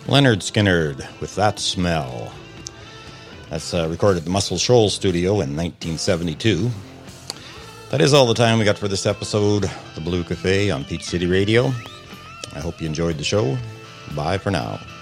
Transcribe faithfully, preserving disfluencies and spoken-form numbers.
Leonard Skinner with That Smell. That's uh, recorded at the Muscle Shoals studio in nineteen seventy-two. That is all the time we got for this episode, The Blue Cafe on Peach City Radio. I hope you enjoyed the show. Bye for now.